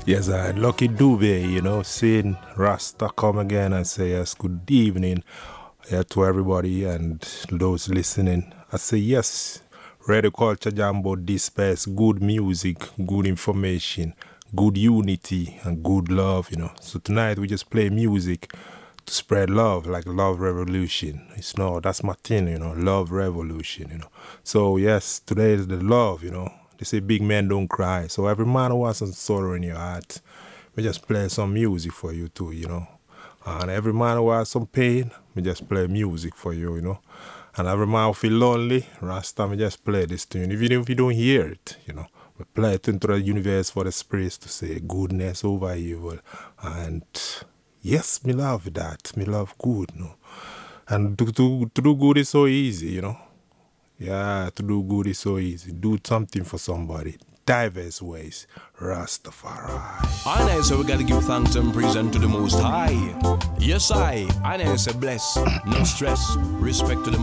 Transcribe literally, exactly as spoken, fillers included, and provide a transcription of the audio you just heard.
Yes, I Lucky Dube, you know, saying Rasta come again and say yes, good evening yeah, to everybody and those listening. I say yes, Radio Culture Jambo disperse good music, good information, good unity, and good love, you know. So tonight we just play music to spread love, like love revolution. It's no, that's my thing, you know, love revolution, you know. So yes, today is the love, you know. They say big men don't cry. So every man who has some sorrow in your heart, we just play some music for you too, you know. And every man who has some pain, we just play music for you, you know. And every man who feel lonely, Rasta, we just play this tune. Even if you don't hear it, you know, we play it into the universe for the spirits to say goodness over evil. And yes, me love that. Me love good, you know. And to, to, to do good is so easy, you know. Yeah, to do good is so easy. Do something for somebody. Diverse ways. Rastafari. I know so we gotta give thanks and praise unto the Most High. Yes, I. I know say bless. No stress. Respect to the